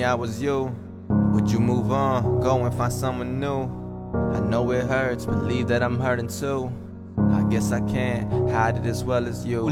I was you, would you move on, go and find someone new? I know it hurts, believe that I'm hurting too. I guess I can't hide it as well as you.